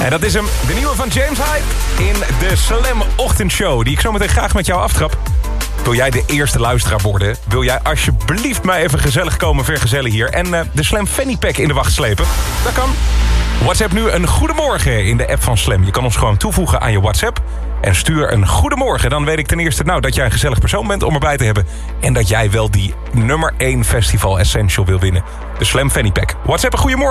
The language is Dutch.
En dat is hem, de nieuwe van James Hype in de Slam Ochtendshow, die ik zo meteen graag met jou aftrap. Wil jij de eerste luisteraar worden? Wil jij alsjeblieft mij even gezellig komen vergezellen hier en de Slam Fanny Pack in de wacht slepen? Dat kan. WhatsApp nu een goedemorgen in de app van Slam. Je kan ons gewoon toevoegen aan je WhatsApp en stuur een goedemorgen. Dan weet ik ten eerste dat jij een gezellig persoon bent om erbij te hebben. En dat jij wel die nummer 1 Festival Essential wil winnen. De Slam Fanny Pack. WhatsApp een goedemorgen.